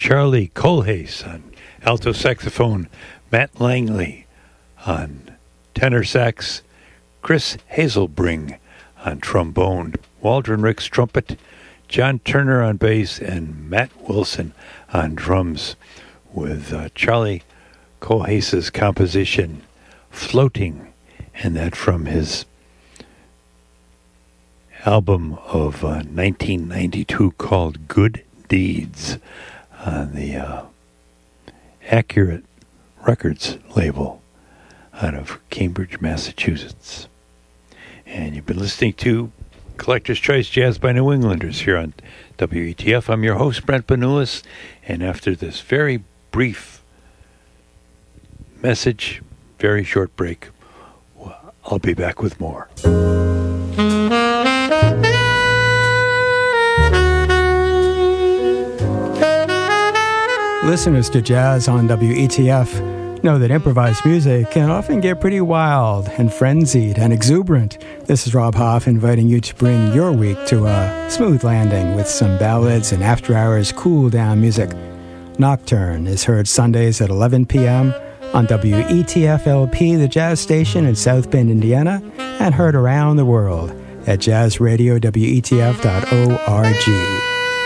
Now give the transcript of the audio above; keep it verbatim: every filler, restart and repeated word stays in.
Charlie Colhase on alto saxophone, Matt Langley on tenor sax, Chris Hazelbring on trombone, Waldron Ricks trumpet, John Turner on bass, and Matt Wilson on drums, with uh, Charlie Colhase's composition, Floating, and that from his album of uh, nineteen ninety-two called Good Deeds on the uh, Accurate Records label out of Cambridge, Massachusetts. And you've been listening to Collector's Choice Jazz by New Englanders here on W E T F. I'm your host, Brent Benulis, and after this very brief message, very short break, I'll be back with more. Listeners to Jazz on W E T F know that improvised music can often get pretty wild and frenzied and exuberant. This is Rob Hoff inviting you to bring your week to a smooth landing with some ballads and after-hours cool-down music. Nocturne is heard Sundays at eleven p.m. on W E T F L P, the jazz station in South Bend, Indiana, and heard around the world at jazz radio w e t f dot org.